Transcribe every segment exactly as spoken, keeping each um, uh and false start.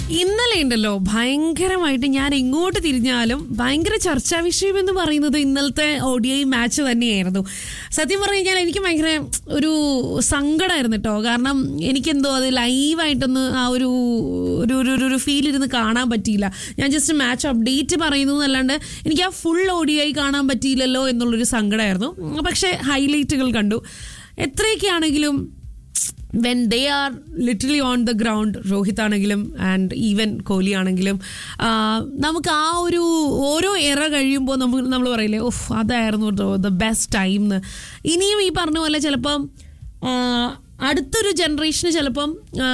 ഇന്നലെ ഉണ്ടല്ലോ ഭയങ്കരമായിട്ട് ഞാൻ എങ്ങോട്ട് തിരിഞ്ഞാലും ഭയങ്കര ചർച്ചാ വിഷയം എന്ന് പറയുന്നത് ഇന്നലത്തെ ഒ ഡി ഐ മാച്ച് തന്നെയായിരുന്നു. സത്യം പറഞ്ഞു കഴിഞ്ഞാൽ എനിക്ക് ഭയങ്കര ഒരു സങ്കടമായിരുന്നു കേട്ടോ. കാരണം എനിക്കെന്തോ അത് ലൈവായിട്ടൊന്ന് ആ ഒരു ഒരു ഒരു ഒരു ഫീൽ ഇരുന്ന് കാണാൻ പറ്റിയില്ല. ഞാൻ ജസ്റ്റ് മാച്ച് അപ്ഡേറ്റ് പറയുന്നു എന്നല്ലാണ്ട് എനിക്ക് ആ ഫുൾ ഒ ഡി ഐ കാണാൻ പറ്റിയില്ലല്ലോ എന്നുള്ളൊരു സങ്കടമായിരുന്നു. പക്ഷേ ഹൈലൈറ്റുകൾ കണ്ടു. എത്രയൊക്കെയാണെങ്കിലും when they are literally on the ground, Rohit ആണെങ്കിലും ആൻഡ് ഈവൻ കോഹ്ലി ആണെങ്കിലും നമുക്ക് ആ ഒരു ഓരോ എറ കഴിയുമ്പോൾ നമ്മൾ നമ്മൾ പറയില്ലേ ഓഫ് അതായിരുന്നു ദ ബെസ്റ്റ് ടൈം എന്ന്. ഇനിയും ഈ പറഞ്ഞ പോലെ ചിലപ്പം അടുത്തൊരു ജനറേഷന് ചിലപ്പം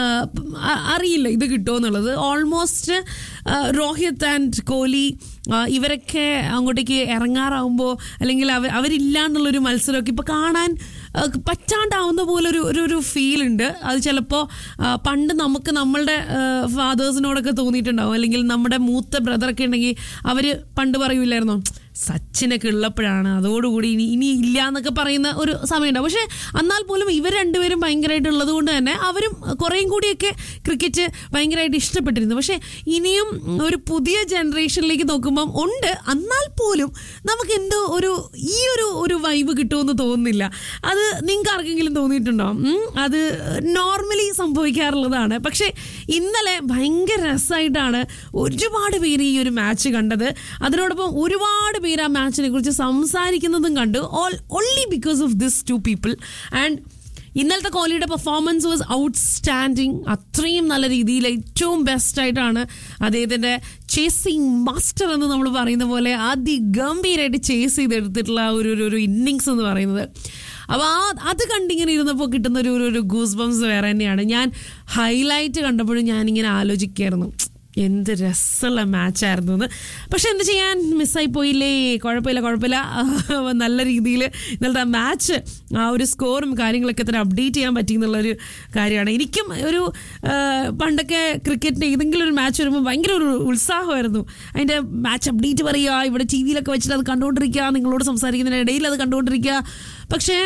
അറിയില്ല ഇത് കിട്ടുമോ എന്നുള്ളത്. ഓൾമോസ്റ്റ് രോഹിത് ആൻഡ് കോഹ്ലി ഇവരൊക്കെ അങ്ങോട്ടേക്ക് ഇറങ്ങാറാവുമ്പോൾ അല്ലെങ്കിൽ അവർ അവരില്ല എന്നുള്ളൊരു മത്സരമൊക്കെ ഇപ്പോൾ കാണാൻ പറ്റാണ്ടാവുന്ന പോലെ ഒരു ഒരു ഒരു ഫീലുണ്ട്. അത് ചിലപ്പോൾ പണ്ട് നമുക്ക് നമ്മളുടെ ഫാദേഴ്സിനോടൊക്കെ തോന്നിയിട്ടുണ്ടാവും, അല്ലെങ്കിൽ നമ്മുടെ മൂത്ത ബ്രദറൊക്കെ ഉണ്ടെങ്കിൽ അവർ പണ്ട് പറയൂലായിരുന്നോ സച്ചിനൊക്കെ ഉള്ളപ്പോഴാണ് അതോടുകൂടി ഇനി ഇനി ഇല്ല എന്നൊക്കെ പറയുന്ന ഒരു സമയമുണ്ടാവും. പക്ഷേ എന്നാൽ പോലും ഇവർ രണ്ടുപേരും ഭയങ്കരമായിട്ടുള്ളത് കൊണ്ട് തന്നെ അവരും കുറേയും കൂടിയൊക്കെ ക്രിക്കറ്റ് ഭയങ്കരമായിട്ട് ഇഷ്ടപ്പെട്ടിരുന്നു. പക്ഷേ ഇനിയും ഒരു പുതിയ ജനറേഷനിലേക്ക് നോക്കുമ്പം ഉണ്ട്, എന്നാൽ പോലും നമുക്ക് എന്തോ ഒരു ഈ ഒരു ഒരു വൈബ് കിട്ടുമെന്ന് തോന്നുന്നില്ല. അത് നിങ്ങൾക്ക് ആർക്കെങ്കിലും തോന്നിയിട്ടുണ്ടോ? അത് നോർമലി സംഭവിക്കാറുള്ളതാണ്. പക്ഷേ ഇന്നലെ ഭയങ്കര രസമായിട്ടാണ് ഒരുപാട് പേര് ഈ ഒരു മാച്ച് കണ്ടത്. അതിനോടൊപ്പം ഒരുപാട് പേര് ആ മാച്ചിനെ കുറിച്ച് സംസാരിക്കുന്നതും കണ്ടു, all only because of this to people. And ഇന്നലത്തെ കോഹ്ലിയുടെ പെർഫോമൻസ് വാസ് ഔട്ട്സ്റ്റാൻഡിങ്. അത്രയും നല്ല രീതിയിൽ ഏറ്റവും ബെസ്റ്റായിട്ടാണ് അദ്ദേഹത്തിൻ്റെ ചേസിങ് മാസ്റ്റർ എന്ന് നമ്മൾ പറയുന്ന പോലെ അതിഗംഭീരമായിട്ട് ചേസ് ചെയ്തെടുത്തിട്ടുള്ള ഒരു ഒരു ഇന്നിങ്സ് എന്ന് പറയുന്നത്. അപ്പോൾ ആ അത് കണ്ടിങ്ങനെ ഇരുന്നപ്പോൾ കിട്ടുന്ന ഒരു ഒരു ഗൂസ് ബംസ് വേറെ തന്നെയാണ്. ഞാൻ ഹൈലൈറ്റ് കണ്ടപ്പോഴും ഞാനിങ്ങനെ ആലോചിക്കുകയായിരുന്നു എന്ത് രസമുള്ള മാച്ചായിരുന്നു എന്ന്. പക്ഷെ എന്ത് ചെയ്യാൻ, മിസ്സായി പോയില്ലേ, കുഴപ്പമില്ല കുഴപ്പമില്ല നല്ല രീതിയിൽ ഇന്നലത്തെ ആ മാച്ച് ആ ഒരു സ്കോറും കാര്യങ്ങളൊക്കെ തന്നെ അപ്ഡേറ്റ് ചെയ്യാൻ പറ്റി എന്നുള്ളൊരു കാര്യമാണ്. എനിക്കും ഒരു പണ്ടൊക്കെ ക്രിക്കറ്റിൻ്റെ ഏതെങ്കിലും ഒരു മാച്ച് വരുമ്പോൾ ഭയങ്കര ഒരു ഉത്സാഹമായിരുന്നു. അതിൻ്റെ മാച്ച് അപ്ഡേറ്റ് പറയുക, ഇവിടെ ടി വിയിലൊക്കെ വെച്ചിട്ട് അത് കണ്ടുകൊണ്ടിരിക്കുക, നിങ്ങളോട് സംസാരിക്കുന്നതിനിടയിൽ അത് കണ്ടുകൊണ്ടിരിക്കുക. പക്ഷേ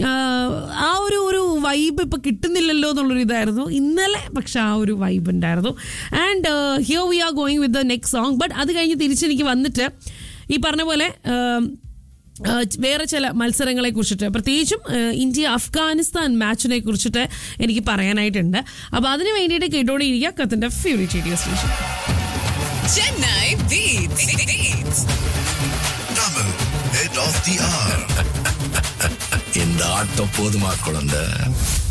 ആ ഒരു ഒരു വൈബ് ഇപ്പോൾ കിട്ടുന്നില്ലല്ലോ എന്നുള്ളൊരു ഇതായിരുന്നു ഇന്നലെ. പക്ഷെ ആ ഒരു വൈബ് ഉണ്ടായിരുന്നു. And here we are going with the next song. But അത് കഴിഞ്ഞ് തിരിച്ചെനിക്ക് വന്നിട്ട് ഈ പറഞ്ഞ പോലെ വേറെ ചില മത്സരങ്ങളെ കുറിച്ചിട്ട്, പ്രത്യേകിച്ചും ഇന്ത്യ അഫ്ഗാനിസ്ഥാൻ മാച്ചിനെ കുറിച്ചിട്ട് എനിക്ക് പറയാനായിട്ടുണ്ട്. അപ്പോൾ അതിന് വേണ്ടിയിട്ട് കേട്ടോണ്ടിരിക്കുക കത്തിന്റെ favourite radio station Chennai Beats. Beats. Tamil Head of the Hour. இந்த ஆட்டம் போதுமா குழந்தை?